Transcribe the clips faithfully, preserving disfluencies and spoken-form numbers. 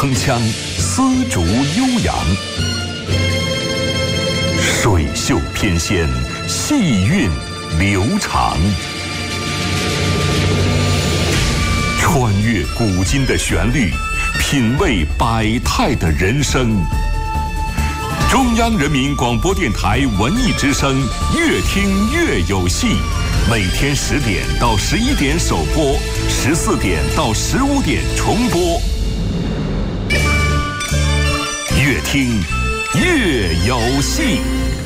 铿锵，丝竹悠扬，水袖翩跹，细韵流长。穿越古今的旋律，品味百态的人生。中央人民广播电台文艺之声，越听越有戏。每天十点到十一点首播，十四点到十五点重播。越听越有戏。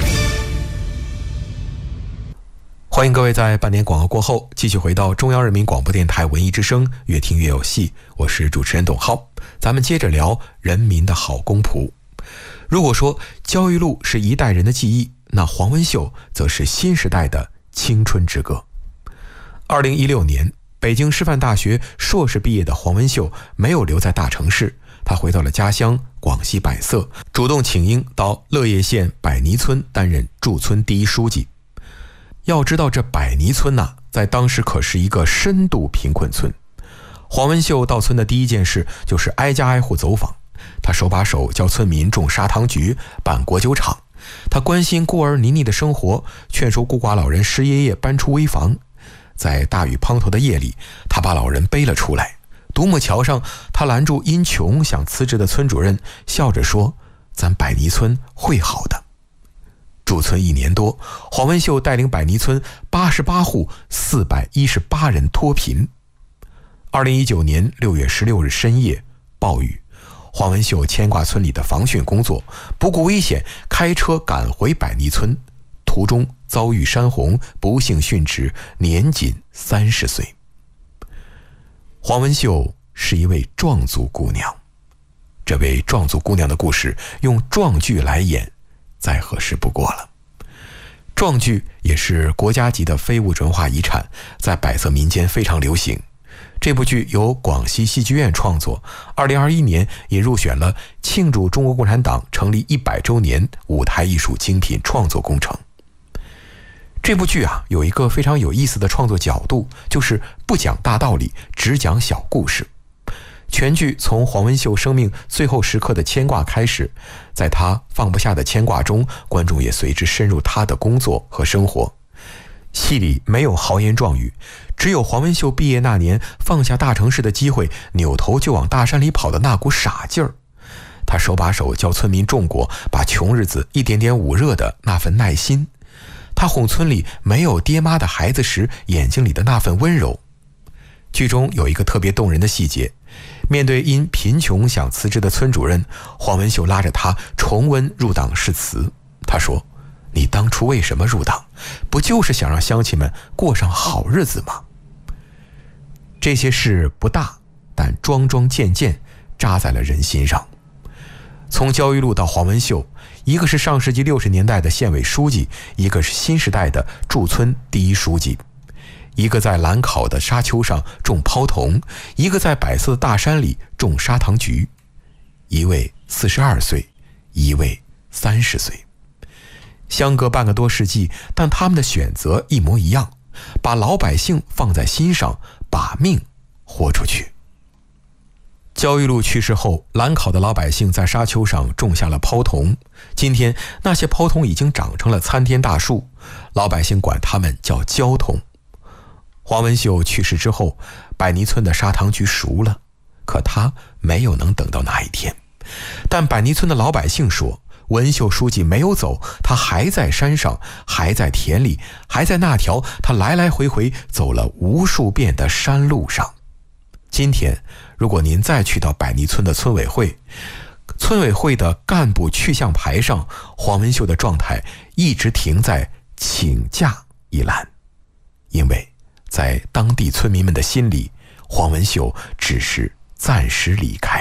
欢迎各位在半年广告过后继续回到中央人民广播电台文艺之声，越听越有戏。我是主持人董浩，咱们接着聊人民的好公仆。如果说焦裕禄是一代人的记忆，那黄文秀则是新时代的青春之歌。二零一六年，北京师范大学硕士毕业的黄文秀没有留在大城市，他回到了家乡广西百色，主动请缨到乐业县百泥村担任驻村第一书记。要知道这百泥村呐、啊，在当时可是一个深度贫困村。黄文秀到村的第一件事就是挨家挨户走访，他手把手教村民种砂糖橘、办国酒厂，他关心孤儿泥泞的生活，劝说孤寡老人石爷爷搬出危房。在大雨滂沱的夜里，他把老人背了出来。独木桥上，他拦住因穷想辞职的村主任，笑着说：“咱百泥村会好的。”驻村一年多，黄文秀带领百泥村八十八户四百一十八人脱贫。二零一九年六月十六日深夜，暴雨，黄文秀牵挂村里的防汛工作，不顾危险开车赶回百泥村，途中遭遇山洪，不幸殉职，年仅三十岁。黄文秀是一位壮族姑娘，这位壮族姑娘的故事用壮剧来演再合适不过了。壮剧也是国家级的非物质文化遗产，在百色民间非常流行。这部剧由广西戏剧院创作，二零二一年也入选了庆祝中国共产党成立一百周年舞台艺术精品创作工程。这部剧啊，有一个非常有意思的创作角度，就是不讲大道理，只讲小故事。全剧从黄文秀生命最后时刻的牵挂开始，在他放不下的牵挂中，观众也随之深入他的工作和生活。戏里没有豪言壮语，只有黄文秀毕业那年放下大城市的机会，扭头就往大山里跑的那股傻劲儿。他手把手教村民种果，把穷日子一点点捂热的那份耐心。他哄村里没有爹妈的孩子时眼睛里的那份温柔。剧中有一个特别动人的细节，面对因贫穷想辞职的村主任，黄文秀拉着他重温入党誓词。他说：“你当初为什么入党？不就是想让乡亲们过上好日子吗？”这些事不大，但桩桩件件扎在了人心上。从焦裕禄到黄文秀，一个是上世纪六十年代的县委书记，一个是新时代的驻村第一书记。一个在兰考的沙丘上种泡桐，一个在百色的大山里种砂糖橘。一位四十二岁，一位三十岁，相隔半个多世纪，但他们的选择一模一样，把老百姓放在心上，把命豁出去。焦裕禄去世后，兰考的老百姓在沙丘上种下了泡桐。今天那些泡桐已经长成了参天大树，老百姓管它们叫焦桐。黄文秀去世之后，百泥村的砂糖橘熟了，可他没有能等到那一天。但百泥村的老百姓说，文秀书记没有走，他还在山上，还在田里，还在那条他来来回回走了无数遍的山路上。今天如果您再去到百泥村的村委会，村委会的干部去向牌上，黄文秀的状态一直停在请假一栏。因为在当地村民们的心里，黄文秀只是暂时离开。